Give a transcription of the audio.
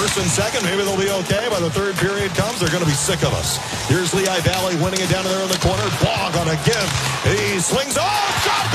First and second, maybe they'll be okay. By the third period comes, they're going to be sick of us. Here's Lehigh Valley winning it down there in the corner. Bog on a give. He swings. Oh, shot!